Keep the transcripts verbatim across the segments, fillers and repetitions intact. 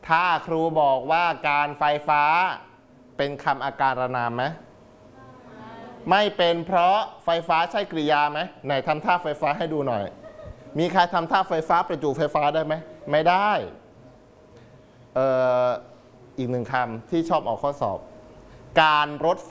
ถ้าครูบอกว่าการไฟฟ้าเป็นคำอาการนามไหมไม่เป็นเพราะไฟฟ้าใช่กริยาไหมไหนทำท่าไฟฟ้าให้ดูหน่อยมีใครทำท่าไฟฟ้าประจุไฟฟ้าได้ไหมไม่ได้เอ่ออีกหนึ่งคำที่ชอบออกข้อสอบการรถไฟ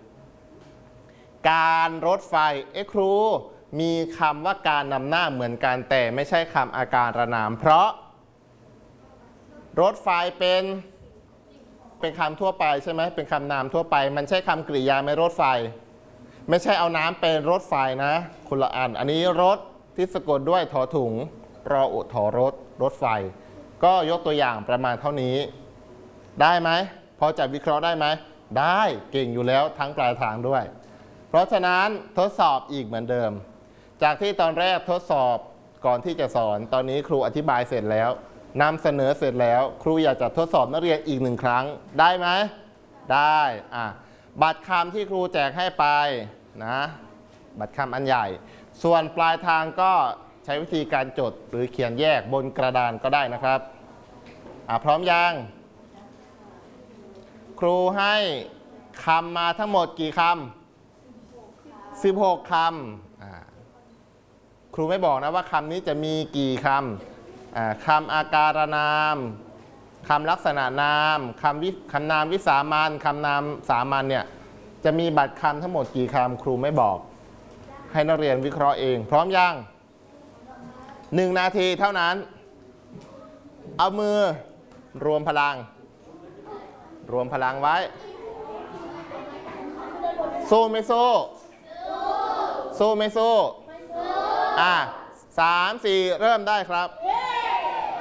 การรถไฟเอ๊ะครูมีคำว่าการนำหน้าเหมือนกันแต่ไม่ใช่คำอาการนามเพราะรถไฟเป็นเป็นคำทั่วไปใช่ไหมเป็นคำนามทั่วไปมันใช่คำกริยาไหมรถไฟไม่ใช่เอาน้ำเป็นรถไฟนะคนละอันอันนี้รถที่สะกดด้วยถอถุงรออุถอรถรถไฟก็ยกตัวอย่างประมาณเท่านี้ได้ไหมพอจะวิเคราะห์ได้ไหมได้เก่งอยู่แล้วทั้งปลายทางด้วยเพราะฉะนั้นทดสอบอีกเหมือนเดิมจากที่ตอนแรกทดสอบก่อนที่จะสอนตอนนี้ครูอธิบายเสร็จแล้วนำเสนอเสร็จแล้วครูอยากจะทดสอบนักเรียนอีกหนึ่งครั้งได้ไหมได้อ่ะบัตรคำที่ครูแจกให้ไปนะบัตรคำอันใหญ่ส่วนปลายทางก็ใช้วิธีการจดหรือเขียนแยกบนกระดานก็ได้นะครับอ่ะพร้อมยังครูให้คำมาทั้งหมดกี่คำสิบหกคำอ่ะครูไม่บอกนะว่าคำนี้จะมีกี่คำคำอาการนามคำลักษณะนามคำวิคำนามวิสามัญคำนามสามัญเนี่ยจะมีบัตรคำทั้งหมดกี่คำครูไม่บอกให้นักเรียนวิเคราะห์เองพร้อมยังหนึ่งนาทีเท่านั้นเอามือรวมพลังรวมพลังไว้สู้ไม่สู้สู้ไม่สู้อ่ะสามสี่เริ่มได้ครับ